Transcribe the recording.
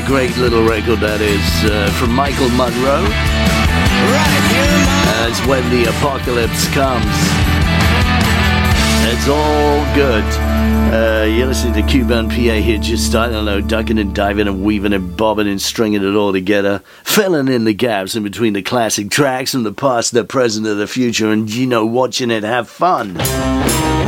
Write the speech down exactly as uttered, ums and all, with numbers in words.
great little record that is uh, from Michael Monroe. That's When the Apocalypse Comes. It's all good. Uh, you're listening to Cuban P A here, just, I don't know, ducking and diving and weaving and bobbing and stringing it all together, filling in the gaps in between the classic tracks from the past, the present, and the future, and, you know, watching it have fun.